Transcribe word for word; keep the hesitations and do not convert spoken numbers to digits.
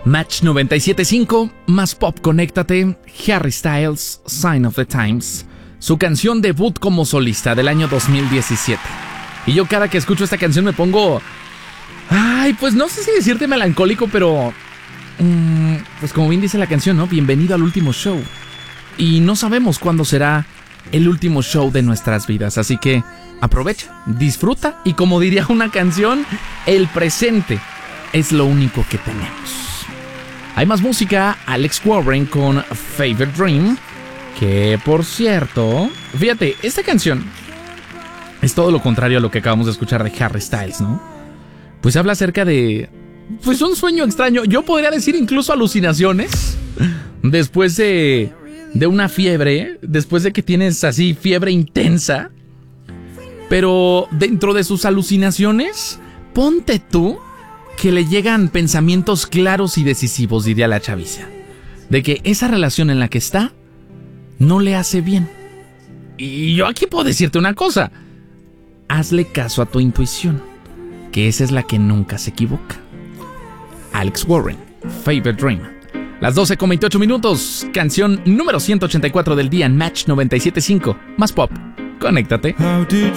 Match noventa y siete punto cinco, más pop, conéctate. Harry Styles, Sign of the Times, su canción debut como solista del año dos mil diecisiete. Y yo cada que escucho esta canción me pongo... Ay, pues no sé si decirte melancólico, pero... Mmm, pues como bien dice la canción, ¿no? Bienvenido al último show. Y no sabemos cuándo será el último show de nuestras vidas, así que aprovecha, disfruta y como diría una canción, el presente es lo único que tenemos. Hay más música, Alex Warren con Favorite Dream, que por cierto, fíjate, esta canción es todo lo contrario a lo que acabamos de escuchar de Harry Styles, ¿no? Pues habla acerca de, pues un sueño extraño, yo podría decir incluso alucinaciones, después de, de una fiebre, después de que tienes así fiebre intensa, pero dentro de sus alucinaciones, ponte tú que le llegan pensamientos claros y decisivos, diría la chaviza, de que esa relación en la que está no le hace bien. Y yo aquí puedo decirte una cosa, hazle caso a tu intuición, que esa es la que nunca se equivoca. Alex Warren, Favorite Dream. Las doce con veintiocho minutos, canción número ciento ochenta y cuatro del día en Match noventa y siete punto cinco. Más pop, conéctate. How did